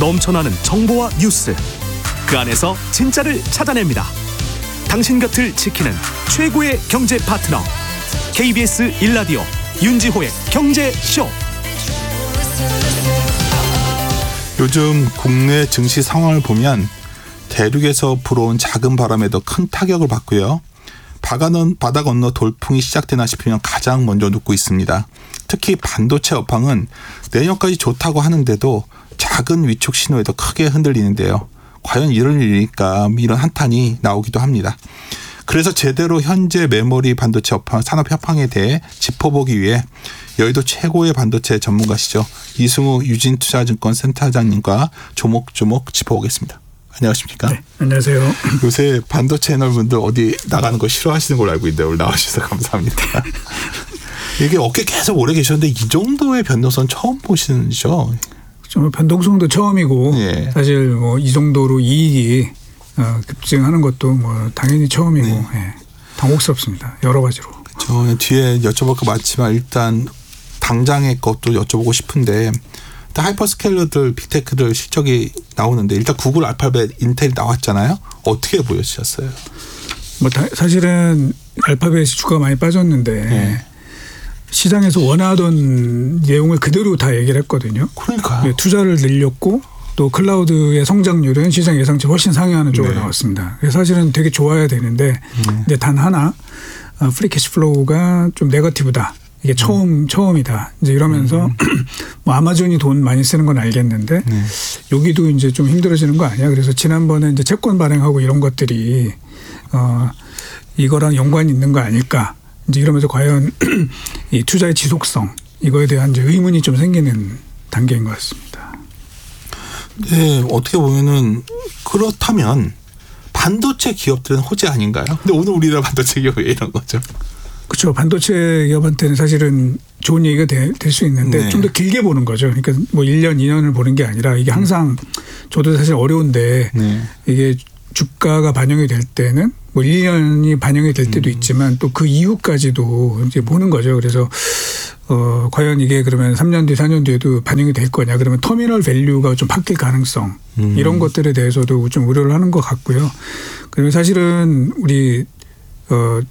넘쳐나는 정보와 뉴스, 그 안에서 진짜를 찾아냅니다. 당신 곁을 지키는 최고의 경제 파트너, KBS 1라디오 윤지호의 경제쇼. 요즘 국내 증시 상황을 보면 대륙에서 불어온 작은 바람에도 큰 타격을 받고요. 바다 건너 돌풍이 시작되나 싶으면 가장 먼저 눕고 있습니다. 특히 반도체 업황은 내년까지 좋다고 하는데도 작은 위축 신호에도 크게 흔들리는데요. 과연 이런 일일까, 이런 한탄이 나오기도 합니다. 그래서 제대로 현재 메모리 반도체 업황, 산업 협황에 대해 짚어보기 위해 여의도 최고의 반도체 전문가시죠. 이승우 유진투자증권 센터장님과 조목조목 짚어보겠습니다. 안녕하십니까? 네, 안녕하세요. 요새 반도체 채널 분들 어디 나가는 거 싫어하시는 걸로 알고 있는데 오늘 나와주셔서 감사합니다. 이게 업계 계속 오래 계셨는데 이 정도의 변동성 처음 보시죠? 좀 변동성도 처음이고 예. 사실 뭐 이 정도로 이익이 급증하는 것도 뭐 당연히 처음이고 네. 예, 당혹스럽습니다. 여러 가지로. 저 뒤에 여쭤볼 거 많지만 일단 당장의 것도 여쭤보고 싶은데 일단 하이퍼스케일러들 빅테크들 실적이 나오는데 일단 구글, 알파벳, 인텔이 나왔잖아요. 어떻게 보여주셨어요? 뭐 사실은 알파벳이 주가가 많이 빠졌는데 네. 시장에서 원하던 내용을 그대로 다 얘기를 했거든요. 그러니까요. 예, 투자를 늘렸고 또 클라우드의 성장률은 시장 예상치 훨씬 상회하는 쪽으로 네. 나왔습니다. 그래서 사실은 되게 좋아야 되는데 근데 단 하나 프리 캐시플로우가 좀 네거티브다. 이게 처음이다. 이제 이러면서 뭐 아마존이 돈 많이 쓰는 건 알겠는데 여기도 이제 좀 힘들어지는 거 아니야. 그래서 지난번에 이제 채권 발행하고 이런 것들이 이거랑 연관이 있는 거 아닐까. 이제 이러면서 과연 이 투자의 지속성 이거에 대한 이제 의문이 좀 생기는 단계인 것 같습니다. 네, 어떻게 보면은 그렇다면 반도체 기업들은 호재 아닌가요? 근데 오늘 우리나라 반도체 기업 왜 이런 거죠? 그렇죠. 반도체 기업한테는 사실은 좋은 얘기가 될 수 있는데 네. 좀 더 길게 보는 거죠. 그러니까 뭐 1년, 2년을 보는 게 아니라 이게 항상 저도 사실 어려운데 네. 이게 주가가 반영이 될 때는 뭐 1년이 반영이 될 때도 있지만 또 그 이후까지도 이제 보는 거죠. 그래서 과연 이게 그러면 3년 뒤, 4년 뒤에도 반영이 될 거냐. 그러면 터미널 밸류가 좀 바뀔 가능성 이런 것들에 대해서도 좀 우려를 하는 것 같고요. 그리고 사실은 우리